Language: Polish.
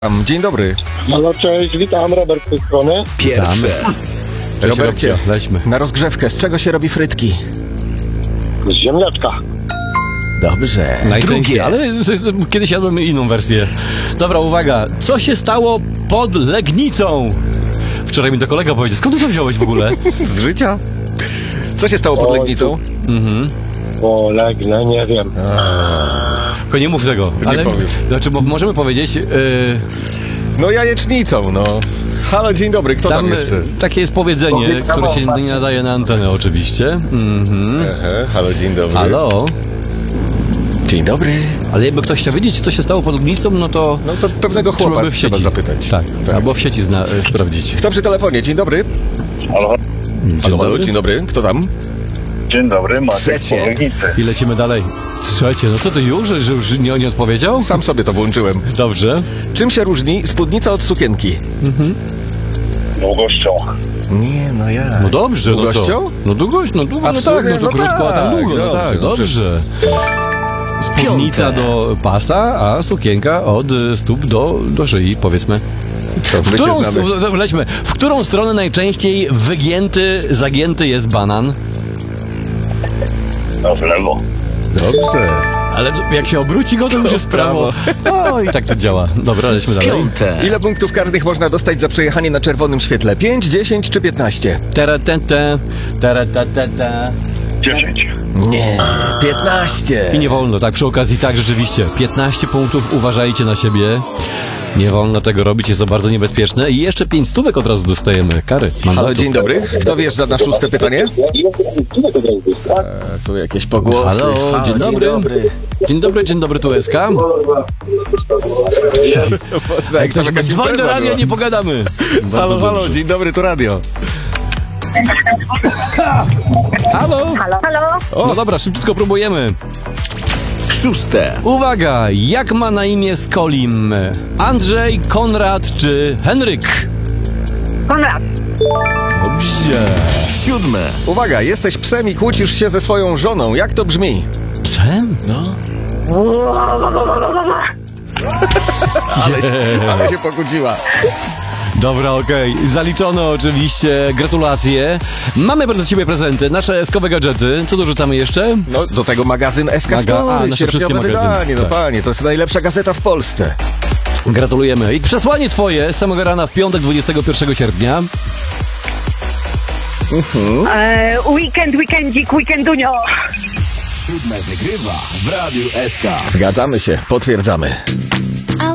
Dzień dobry. Halo, cześć, witam, Robert z tej strony. Pierwsze. Robercie, lećmy. na rozgrzewkę, z czego się robi frytki? Z ziemniaczka. Dobrze. Drugie. Ale kiedyś jadłem inną wersję. Dobra, uwaga. Co się stało pod Legnicą? Wczoraj mi to kolega powiedział. Skąd ty to wziąłeś w ogóle? Z życia? Co się stało pod Legnicą? O, Legnę, nie wiem. Tylko nie mów tego. Ale, powiem. Znaczy, bo możemy powiedzieć... No jajecznicą, no. Halo, dzień dobry, kto tam jeszcze? Takie jest powiedzenie, które się nie nadaje na antenę oczywiście. Halo, dzień dobry. Halo? Dzień dobry. Ale jakby ktoś chciał wiedzieć, co się stało pod Legnicą, no to pewnego trzeba chłopa by w sieci trzeba zapytać. Tak. Albo w sieci sprawdzić. Kto przy telefonie? Dzień dobry. Halo. Halo, dzień dobry. Kto tam? Dzień dobry, Maciek Trzecie. z Legnicy. I lecimy dalej. Trzecie, no to ty już, że już nie odpowiedział? Sam sobie to włączyłem. Dobrze. Czym się różni spódnica od sukienki? Długością. Nie, no ja. No dobrze, Długością? No długość, no długo, A w no tak, sumie, no to no krótko, a tam tak, długo, no tak, dobrze. dobrze. Spódnica do pasa, a sukienka od stóp do szyi, powiedzmy. To my się znamy. Lećmy. W którą stronę najczęściej zagięty jest banan? No, w lewo. Dobrze. Ale jak się obróci go, to już jest w prawo. No i tak to działa. Dobra, lećmy dalej. Piąte. Ile punktów karnych można dostać za przejechanie na czerwonym świetle? 5, 10 czy 15? Teretete. 10. Nie, 15. I nie wolno, tak przy okazji, tak rzeczywiście. 15 punktów, uważajcie na siebie. Nie wolno tego robić, jest to bardzo niebezpieczne. I jeszcze 5 stówek od razu dostajemy. Kary. Halo, dzień dobry. Kto wjeżdża na szóste pytanie? Tu jakieś pogłosy. Halo, dzień dobry. Dzień dobry, tu SK. Jak to jakaś Dzwoń do impreza radia, była. nie pogadamy. Bardzo Halo, dobrze. dzień dobry, tu radio. Halo. Halo? No dobra, szybciutko próbujemy. Szóste. Uwaga, jak ma na imię Skolim? Andrzej, Konrad czy Henryk? Konrad. Dobrze. Siódme. Uwaga, jesteś psem i kłócisz się ze swoją żoną. Jak to brzmi? Psem? No. Ale się pokłóciła. Dobra, okej. Zaliczone oczywiście. Gratulacje. Mamy dla ciebie prezenty. Nasze eskowe gadżety. Co dorzucamy jeszcze? No, do tego magazyn SK A, Story, nasze wszystkie sierpniowe magazyny. wydanie. No Tak. panie, to jest najlepsza gazeta w Polsce. Gratulujemy. I przesłanie twoje z samego rana w piątek 21 sierpnia. Weekendzik, weekendunio. Siódme wygrywa w Radiu SK. Zgadzamy się, potwierdzamy.